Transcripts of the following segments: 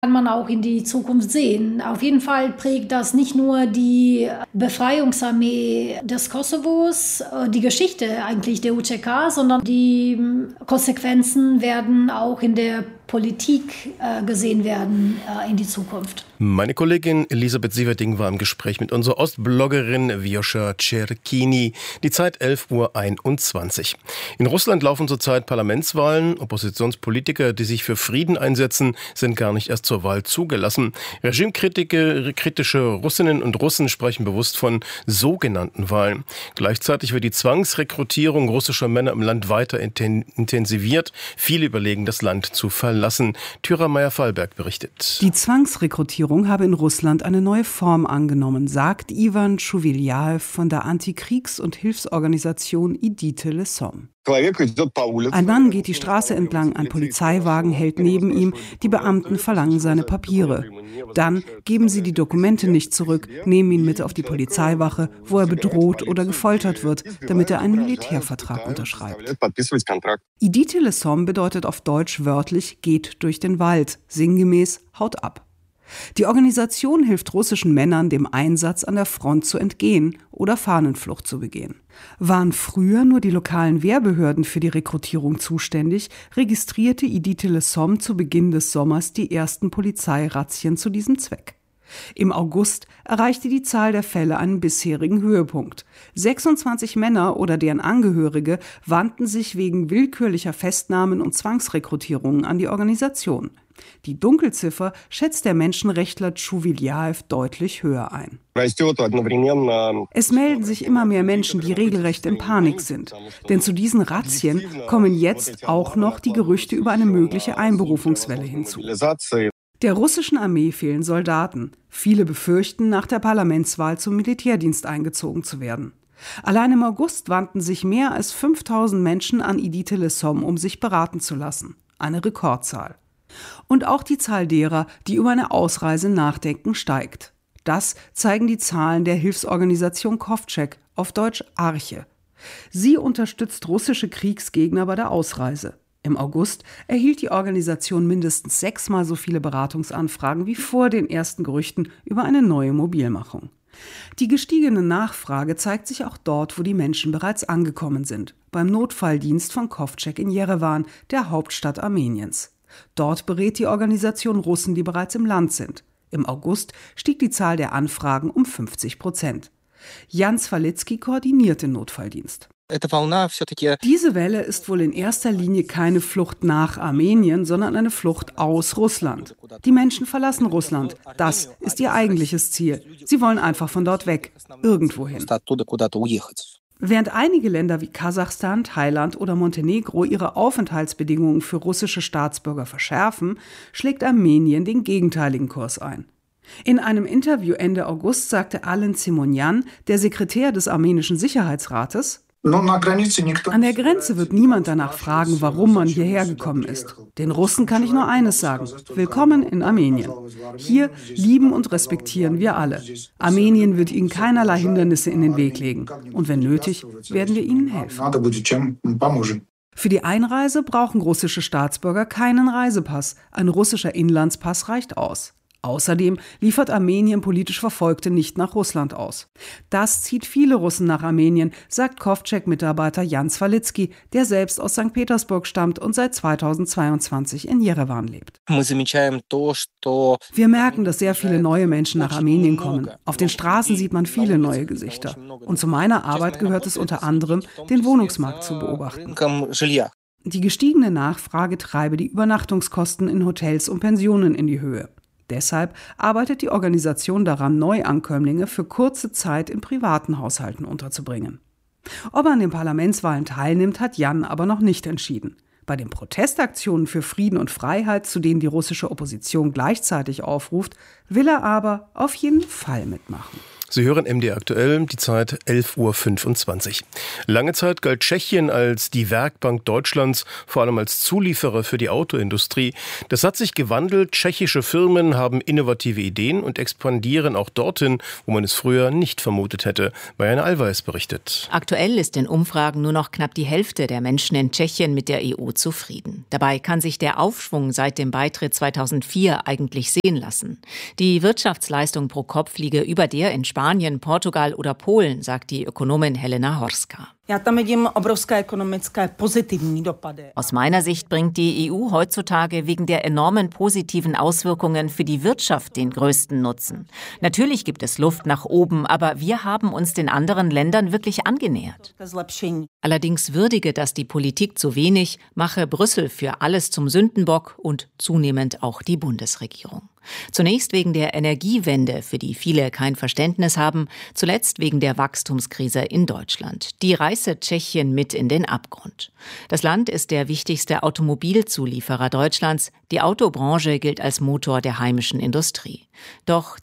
Kann man auch in die Zukunft sehen. Auf jeden Fall prägt das nicht nur die Befreiungsarmee des Kosovos, die Geschichte eigentlich der UÇK, sondern die Konsequenzen werden auch in der Politik gesehen werden in die Zukunft. Meine Kollegin Elisabeth Sieverding war im Gespräch mit unserer Ostbloggerin Vjoscha Czerkini. Die Zeit 11:21 Uhr. In Russland laufen zurzeit Parlamentswahlen. Oppositionspolitiker, die sich für Frieden einsetzen, sind gar nicht erst zur Wahl zugelassen. Regimekritische Russinnen und Russen sprechen bewusst von sogenannten Wahlen. Gleichzeitig wird die Zwangsrekrutierung russischer Männer im Land weiter intensiviert. Viele überlegen, das Land zu verlassen. Thyra Meyer-Fallberg berichtet. Die Zwangsrekrutierung habe in Russland eine neue Form angenommen, sagt Ivan Schuwiljajew von der Antikriegs- und Hilfsorganisation Idite le Somme. Ein Mann geht die Straße entlang, ein Polizeiwagen hält neben ihm, die Beamten verlangen seine Papiere. Dann geben sie die Dokumente nicht zurück, nehmen ihn mit auf die Polizeiwache, wo er bedroht oder gefoltert wird, damit er einen Militärvertrag unterschreibt. Idite le Somme bedeutet auf Deutsch wörtlich geht durch den Wald, sinngemäß haut ab. Die Organisation hilft russischen Männern, dem Einsatz an der Front zu entgehen oder Fahnenflucht zu begehen. Waren früher nur die lokalen Wehrbehörden für die Rekrutierung zuständig, registrierte Idite le Somme zu Beginn des Sommers die ersten Polizeirazzien zu diesem Zweck. Im August erreichte die Zahl der Fälle einen bisherigen Höhepunkt. 26 Männer oder deren Angehörige wandten sich wegen willkürlicher Festnahmen und Zwangsrekrutierungen an die Organisation. Die Dunkelziffer schätzt der Menschenrechtler Schuwiljajew deutlich höher ein. Es melden sich immer mehr Menschen, die regelrecht in Panik sind. Denn zu diesen Razzien kommen jetzt auch noch die Gerüchte über eine mögliche Einberufungswelle hinzu. Der russischen Armee fehlen Soldaten. Viele befürchten, nach der Parlamentswahl zum Militärdienst eingezogen zu werden. Allein im August wandten sich mehr als 5000 Menschen an Idite le Somme, um sich beraten zu lassen. Eine Rekordzahl. Und auch die Zahl derer, die über eine Ausreise nachdenken, steigt. Das zeigen die Zahlen der Hilfsorganisation Kovtschek, auf Deutsch Arche. Sie unterstützt russische Kriegsgegner bei der Ausreise. Im August erhielt die Organisation mindestens 6-mal so viele Beratungsanfragen wie vor den ersten Gerüchten über eine neue Mobilmachung. Die gestiegene Nachfrage zeigt sich auch dort, wo die Menschen bereits angekommen sind, beim Notfalldienst von Kovtschek in Jerewan, der Hauptstadt Armeniens. Dort berät die Organisation Russen, die bereits im Land sind. Im August stieg die Zahl der Anfragen um 50%. Jan Swalitzky koordiniert den Notfalldienst. Diese Welle ist wohl in erster Linie keine Flucht nach Armenien, sondern eine Flucht aus Russland. Die Menschen verlassen Russland. Das ist ihr eigentliches Ziel. Sie wollen einfach von dort weg, irgendwohin. Während einige Länder wie Kasachstan, Thailand oder Montenegro ihre Aufenthaltsbedingungen für russische Staatsbürger verschärfen, schlägt Armenien den gegenteiligen Kurs ein. In einem Interview Ende August sagte Alen Simonian, der Sekretär des armenischen Sicherheitsrates: An der Grenze wird niemand danach fragen, warum man hierher gekommen ist. Den Russen kann ich nur eines sagen: Willkommen in Armenien. Hier lieben und respektieren wir alle. Armenien wird ihnen keinerlei Hindernisse in den Weg legen. Und wenn nötig, werden wir ihnen helfen. Für die Einreise brauchen russische Staatsbürger keinen Reisepass. Ein russischer Inlandspass reicht aus. Außerdem liefert Armenien politisch Verfolgte nicht nach Russland aus. Das zieht viele Russen nach Armenien, sagt Kovtschek-Mitarbeiter Jan Swalitzky, der selbst aus St. Petersburg stammt und seit 2022 in Jerewan lebt. Wir merken, dass sehr viele neue Menschen nach Armenien kommen. Auf den Straßen sieht man viele neue Gesichter. Und zu meiner Arbeit gehört es unter anderem, den Wohnungsmarkt zu beobachten. Die gestiegene Nachfrage treibe die Übernachtungskosten in Hotels und Pensionen in die Höhe. Deshalb arbeitet die Organisation daran, Neuankömmlinge für kurze Zeit in privaten Haushalten unterzubringen. Ob er an den Parlamentswahlen teilnimmt, hat Jan aber noch nicht entschieden. Bei den Protestaktionen für Frieden und Freiheit, zu denen die russische Opposition gleichzeitig aufruft, will er aber auf jeden Fall mitmachen. Sie hören MDR aktuell, die Zeit 11:25 Uhr. Lange Zeit galt Tschechien als die Werkbank Deutschlands, vor allem als Zulieferer für die Autoindustrie. Das hat sich gewandelt. Tschechische Firmen haben innovative Ideen und expandieren auch dorthin, wo man es früher nicht vermutet hätte. Marianne Allweis berichtet. Aktuell ist in Umfragen nur noch knapp die Hälfte der Menschen in Tschechien mit der EU zufrieden. Dabei kann sich der Aufschwung seit dem Beitritt 2004 eigentlich sehen lassen. Die Wirtschaftsleistung pro Kopf liege über der in Spanien, Portugal oder Polen, sagt die Ökonomin Helena Horska. Aus meiner Sicht bringt die EU heutzutage wegen der enormen positiven Auswirkungen für die Wirtschaft den größten Nutzen. Natürlich gibt es Luft nach oben, aber wir haben uns den anderen Ländern wirklich angenähert. Allerdings würdige das die Politik zu wenig, mache Brüssel für alles zum Sündenbock und zunehmend auch die Bundesregierung. Zunächst wegen der Energiewende, für die viele kein Verständnis haben, zuletzt wegen der Wachstumskrise in Deutschland. Die reiße Tschechien mit in den Abgrund. Das Land ist der wichtigste Automobilzulieferer Deutschlands. Die Autobranche gilt als Motor der heimischen Industrie. Doch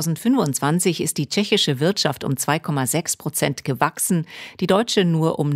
2025 ist die tschechische Wirtschaft um 2,6% gewachsen, die deutsche nur um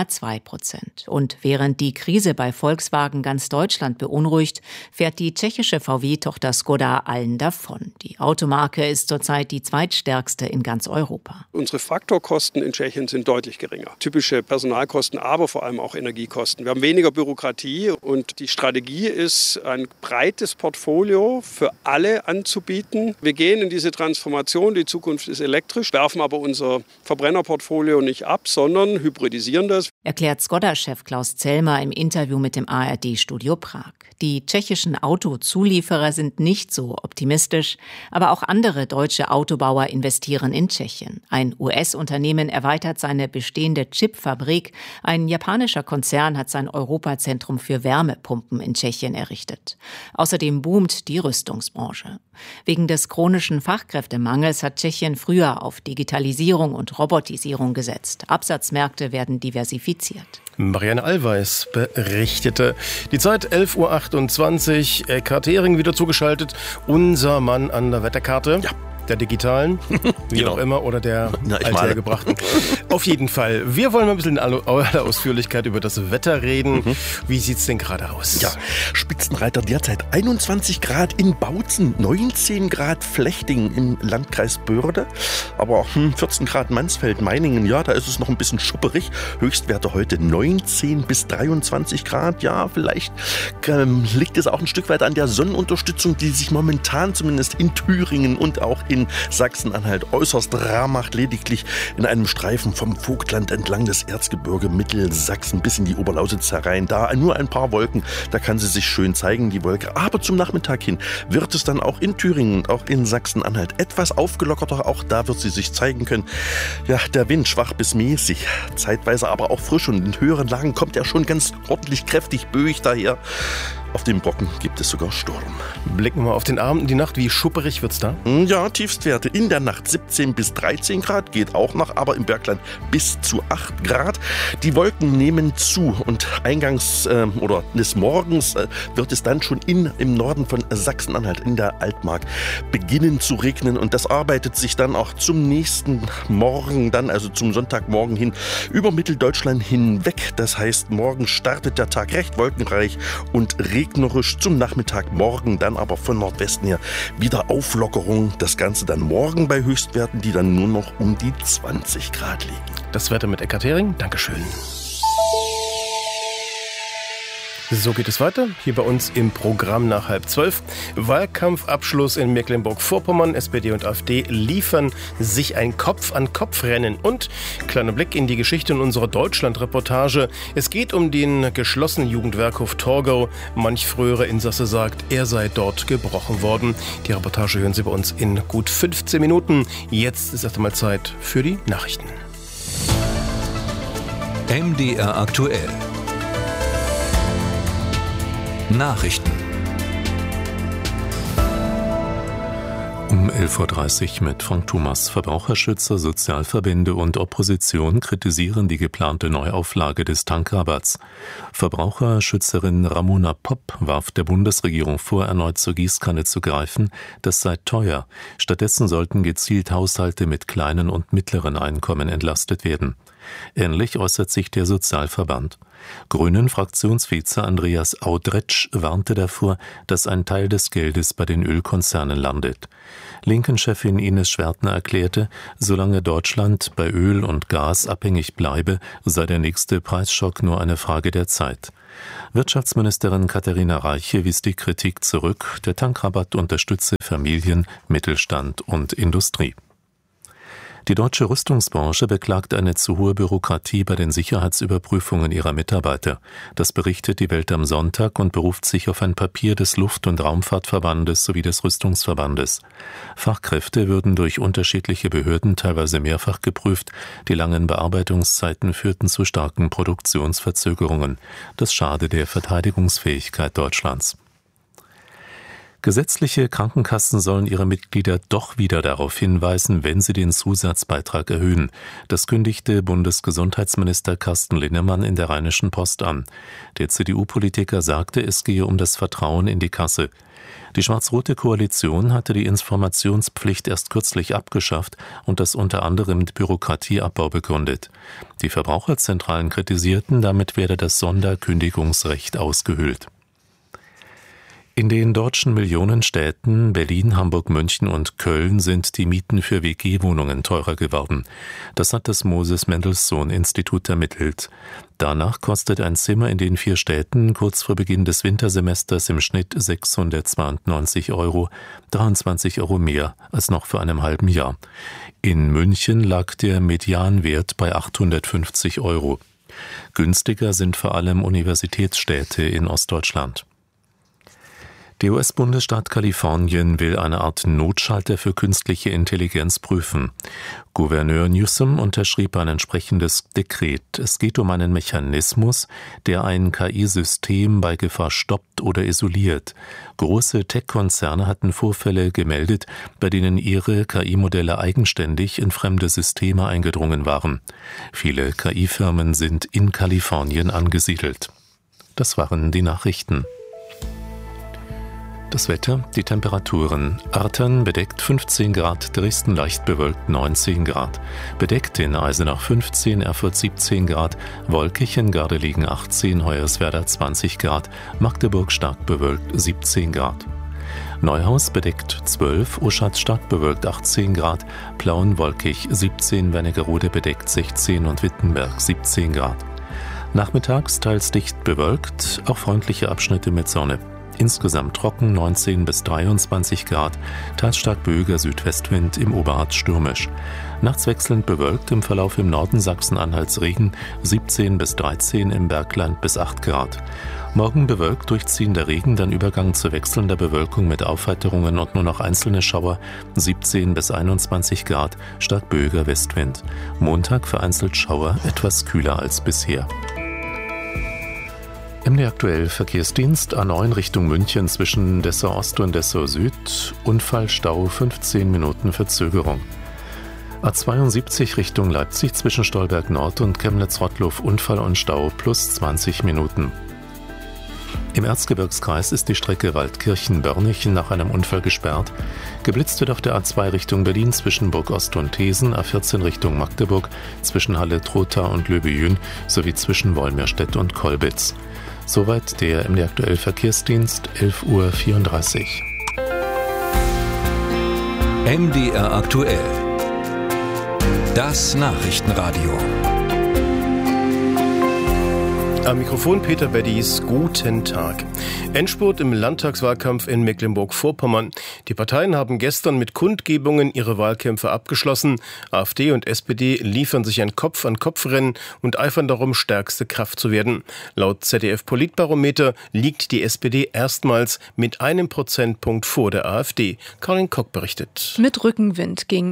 0,2%. Und während die Krise bei Volkswagen ganz Deutschland beunruhigt, fährt die tschechische VW-Tochter Skoda allen davon. Die Automarke ist zurzeit die zweitstärkste in ganz Europa. Unsere Faktorkosten in Tschechien sind deutlich geringer. Typische Personalkosten, aber vor allem auch Energiekosten. Wir haben weniger Bürokratie und die Strategie ist, ein breites Portfolio für alle anzubieten. Wir gehen in diese Transformation, die Zukunft ist elektrisch, werfen aber unser Verbrennerportfolio nicht ab, sondern hybridisieren das. Erklärt Skoda-Chef Klaus Zellmer im Interview mit dem ARD-Studio Prag. Die tschechischen Autozulieferer sind nicht so optimistisch, aber auch andere deutsche Autobauer investieren in Tschechien. Ein US-Unternehmen erweitert seine bestehende Chipfabrik. Ein japanischer Konzern hat sein Europazentrum für Wärmepumpen in Tschechien errichtet. Außerdem boomt die Rüstungsbranche. Wegen des chronischen Fachkräftemangels hat Tschechien früher auf Digitalisierung und Robotisierung gesetzt. Absatzmärkte werden diversifiziert. Marianne Allweis berichtete. Die Zeit 11:28 Uhr. Eckhard Hering wieder zugeschaltet. Unser Mann an der Wetterkarte. Ja. Der digitalen, wie genau. Auch immer, oder der althergebrachten. Auf jeden Fall. Wir wollen mal ein bisschen in aller Ausführlichkeit über das Wetter reden. Wie sieht es denn gerade aus? Ja, Spitzenreiter derzeit 21 Grad in Bautzen, 19 Grad Flechting im Landkreis Börde, aber 14 Grad Mansfeld-Meiningen, ja, da ist es noch ein bisschen schupperig. Höchstwerte heute 19 bis 23 Grad, ja, vielleicht liegt es auch ein Stück weit an der Sonnenunterstützung, die sich momentan zumindest in Thüringen und auch in Sachsen-Anhalt äußerst rar macht, lediglich in einem Streifen vom Vogtland entlang des Erzgebirge Mittelsachsen bis in die Oberlausitz herein. Da nur ein paar Wolken, da kann sie sich schön zeigen, die Wolke. Aber zum Nachmittag hin wird es dann auch in Thüringen und auch in Sachsen-Anhalt etwas aufgelockerter. Auch da wird sie sich zeigen können. Ja, der Wind schwach bis mäßig, zeitweise aber auch frisch und in höheren Lagen kommt er schon ganz ordentlich kräftig böig daher. Auf dem Brocken gibt es sogar Sturm. Blicken wir auf den Abend und die Nacht. Wie schupperig wird's da? Ja, Tiefstwerte in der Nacht 17 bis 13 Grad, geht auch noch, aber im Bergland bis zu 8 Grad. Die Wolken nehmen zu und eingangs oder des Morgens wird es dann schon im Norden von Sachsen-Anhalt in der Altmark beginnen zu regnen und das arbeitet sich dann auch zum nächsten Morgen, dann also zum Sonntagmorgen hin über Mitteldeutschland hinweg. Das heißt, morgen startet der Tag recht wolkenreich und regnerisch, zum Nachmittag morgen dann aber von Nordwesten her wieder Auflockerung. Das Ganze dann morgen bei Höchstwerten, die dann nur noch um die 20 Grad liegen. Das Wetter mit Eckhard Hering. Dankeschön. So geht es weiter, hier bei uns im Programm nach 11:30. Wahlkampfabschluss in Mecklenburg-Vorpommern. SPD und AfD liefern sich ein Kopf-an-Kopf-Rennen. Und kleiner Blick in die Geschichte in unserer Deutschland-Reportage. Es geht um den geschlossenen Jugendwerkhof Torgau. Manch frühere Insasse sagt, er sei dort gebrochen worden. Die Reportage hören Sie bei uns in gut 15 Minuten. Jetzt ist erst einmal Zeit für die Nachrichten. MDR aktuell. Nachrichten. Um um 11.30 Uhr mit Frank Thomas. Verbraucherschützer, Sozialverbände und Opposition kritisieren die geplante Neuauflage des Tankrabatts. Verbraucherschützerin Ramona Popp warf der Bundesregierung vor, erneut zur Gießkanne zu greifen. Das sei teuer. Stattdessen sollten gezielt Haushalte mit kleinen und mittleren Einkommen entlastet werden. Ähnlich äußert sich der Sozialverband. Grünen-Fraktionsvize Andreas Audretsch warnte davor, dass ein Teil des Geldes bei den Ölkonzernen landet. Linken-Chefin Ines Schwertner erklärte, solange Deutschland bei Öl und Gas abhängig bleibe, sei der nächste Preisschock nur eine Frage der Zeit. Wirtschaftsministerin Katharina Reiche wies die Kritik zurück, der Tankrabatt unterstütze Familien, Mittelstand und Industrie. Die deutsche Rüstungsbranche beklagt eine zu hohe Bürokratie bei den Sicherheitsüberprüfungen ihrer Mitarbeiter. Das berichtet die Welt am Sonntag und beruft sich auf ein Papier des Luft- und Raumfahrtverbandes sowie des Rüstungsverbandes. Fachkräfte würden durch unterschiedliche Behörden teilweise mehrfach geprüft. Die langen Bearbeitungszeiten führten zu starken Produktionsverzögerungen. Das schade der Verteidigungsfähigkeit Deutschlands. Gesetzliche Krankenkassen sollen ihre Mitglieder doch wieder darauf hinweisen, wenn sie den Zusatzbeitrag erhöhen. Das kündigte Bundesgesundheitsminister Carsten Linnemann in der Rheinischen Post an. Der CDU-Politiker sagte, es gehe um das Vertrauen in die Kasse. Die schwarz-rote Koalition hatte die Informationspflicht erst kürzlich abgeschafft und das unter anderem mit Bürokratieabbau begründet. Die Verbraucherzentralen kritisierten, damit werde das Sonderkündigungsrecht ausgehöhlt. In den deutschen Millionenstädten Berlin, Hamburg, München und Köln sind die Mieten für WG-Wohnungen teurer geworden. Das hat das Moses-Mendelssohn-Institut ermittelt. Danach kostet ein Zimmer in den 4 Städten kurz vor Beginn des Wintersemesters im Schnitt 692 €, 23 € mehr als noch vor einem halben Jahr. In München lag der Medianwert bei 850 €. Günstiger sind vor allem Universitätsstädte in Ostdeutschland. Der US-Bundesstaat Kalifornien will eine Art Notschalter für künstliche Intelligenz prüfen. Gouverneur Newsom unterschrieb ein entsprechendes Dekret. Es geht um einen Mechanismus, der ein KI-System bei Gefahr stoppt oder isoliert. Große Tech-Konzerne hatten Vorfälle gemeldet, bei denen ihre KI-Modelle eigenständig in fremde Systeme eingedrungen waren. Viele KI-Firmen sind in Kalifornien angesiedelt. Das waren die Nachrichten. Das Wetter, die Temperaturen. Artern bedeckt 15 Grad, Dresden leicht bewölkt 19 Grad. Bedeckt in Eisenach 15, Erfurt 17 Grad, wolkig in Gardelegen 18, Hoyerswerda 20 Grad, Magdeburg stark bewölkt 17 Grad. Neuhaus bedeckt 12, Oschatz stark bewölkt 18 Grad, Plauen wolkig 17, Wernigerode bedeckt 16 und Wittenberg 17 Grad. Nachmittags teils dicht bewölkt, auch freundliche Abschnitte mit Sonne. Insgesamt trocken 19 bis 23 Grad, teils stark böiger Südwestwind, im Oberharz stürmisch. Nachts wechselnd bewölkt, im Verlauf im Norden Sachsen-Anhalts Regen, 17 bis 13, im Bergland bis 8 Grad. Morgen bewölkt, durchziehender Regen, dann Übergang zu wechselnder Bewölkung mit Aufheiterungen und nur noch einzelne Schauer, 17 bis 21 Grad, stark böiger Westwind. Montag vereinzelt Schauer, etwas kühler als bisher. MD aktuell Verkehrsdienst A9 Richtung München zwischen Dessau Ost und Dessau Süd. Unfallstau 15 Minuten Verzögerung. A72 Richtung Leipzig zwischen Stolberg Nord und Chemnitz-Rottlow Unfall und Stau plus 20 Minuten. Im Erzgebirgskreis ist die Strecke Waldkirchen-Börnich nach einem Unfall gesperrt. Geblitzt wird auf der A2 Richtung Berlin zwischen Burg Ost und Thesen, A14 Richtung Magdeburg zwischen Halle-Trotha und Löbejün sowie zwischen Wolmirstedt und Kolbitz. Soweit der MD aktuell Verkehrsdienst, 11:34 Uhr. MDR aktuell. Das Nachrichtenradio. Am Mikrofon Peter Beddies, guten Tag. Endspurt im Landtagswahlkampf in Mecklenburg-Vorpommern. Die Parteien haben gestern mit Kundgebungen ihre Wahlkämpfe abgeschlossen. AfD und SPD liefern sich ein Kopf-an-Kopf-Rennen und eifern darum, stärkste Kraft zu werden. Laut ZDF-Politbarometer liegt die SPD erstmals mit 1 Prozentpunkt vor der AfD. Karin Kock berichtet. Mit Rückenwind ging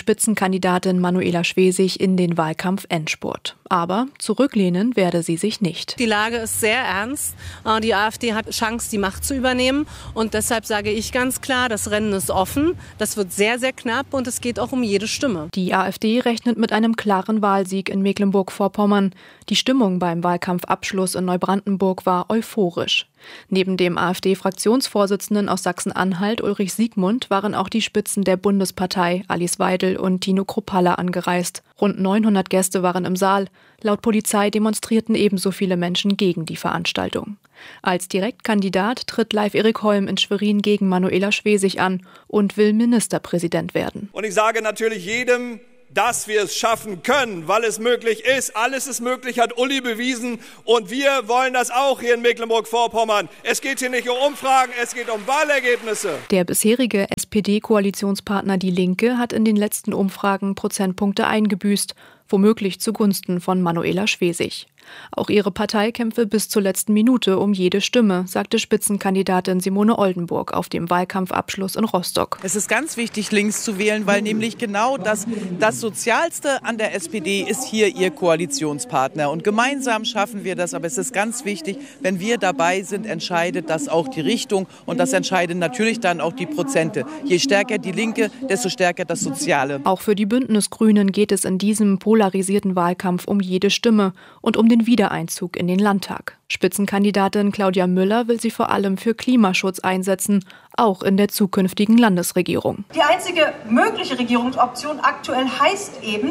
SPD-Spitzenkandidatin Manuela Schwesig in den Wahlkampf-Endspurt. Aber zurücklehnen werde sie sich nicht. nicht. Die Lage ist sehr ernst. Die AfD hat Chance, die Macht zu übernehmen. Und deshalb sage ich ganz klar, das Rennen ist offen. Das wird sehr, sehr knapp und es geht auch um jede Stimme. Die AfD rechnet mit einem klaren Wahlsieg in Mecklenburg-Vorpommern. Die Stimmung beim Wahlkampfabschluss in Neubrandenburg war euphorisch. Neben dem AfD-Fraktionsvorsitzenden aus Sachsen-Anhalt Ulrich Siegmund waren auch die Spitzen der Bundespartei Alice Weidel und Tino Kruppalla angereist. Rund 900 Gäste waren im Saal. Laut Polizei demonstrierten ebenso viele Menschen gegen die Veranstaltung. Als Direktkandidat tritt Leif Erik Holm in Schwerin gegen Manuela Schwesig an und will Ministerpräsident werden. Und ich sage natürlich jedem, dass wir es schaffen können, weil es möglich ist. Alles ist möglich, hat Uli bewiesen. Und wir wollen das auch hier in Mecklenburg-Vorpommern. Es geht hier nicht um Umfragen, es geht um Wahlergebnisse. Der bisherige SPD-Koalitionspartner Die Linke hat in den letzten Umfragen Prozentpunkte eingebüßt, womöglich zugunsten von Manuela Schwesig. Auch ihre Partei kämpfe bis zur letzten Minute um jede Stimme, sagte Spitzenkandidatin Simone Oldenburg auf dem Wahlkampfabschluss in Rostock. Es ist ganz wichtig, links zu wählen, weil nämlich genau das Sozialste an der SPD ist hier ihr Koalitionspartner. Und gemeinsam schaffen wir das. Aber es ist ganz wichtig, wenn wir dabei sind, entscheidet das auch die Richtung. Und das entscheiden natürlich dann auch die Prozente. Je stärker die Linke, desto stärker das Soziale. Auch für die Bündnisgrünen geht es in diesem polarisierten Wahlkampf um jede Stimme und um den Wiedereinzug in den Landtag. Spitzenkandidatin Claudia Müller will sie vor allem für Klimaschutz einsetzen, auch in der zukünftigen Landesregierung. Die einzige mögliche Regierungsoption aktuell heißt eben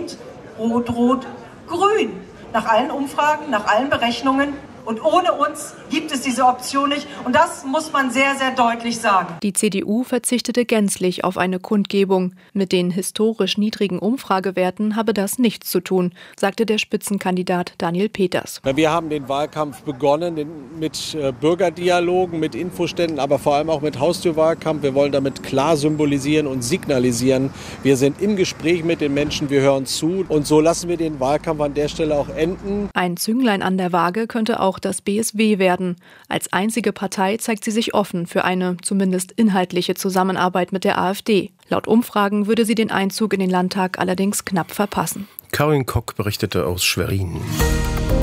Rot-Rot-Grün. Nach allen Umfragen, nach allen Berechnungen. Und ohne uns gibt es diese Option nicht. Und das muss man sehr, sehr deutlich sagen. Die CDU verzichtete gänzlich auf eine Kundgebung. Mit den historisch niedrigen Umfragewerten habe das nichts zu tun, sagte der Spitzenkandidat Daniel Peters. Wir haben den Wahlkampf begonnen mit Bürgerdialogen, mit Infoständen, aber vor allem auch mit Haustürwahlkampf. Wir wollen damit klar symbolisieren und signalisieren, wir sind im Gespräch mit den Menschen, wir hören zu. Und so lassen wir den Wahlkampf an der Stelle auch enden. Ein Zünglein an der Waage könnte auch das BSW werden. Als einzige Partei zeigt sie sich offen für eine zumindest inhaltliche Zusammenarbeit mit der AfD. Laut Umfragen würde sie den Einzug in den Landtag allerdings knapp verpassen. Karin Kock berichtete aus Schwerin.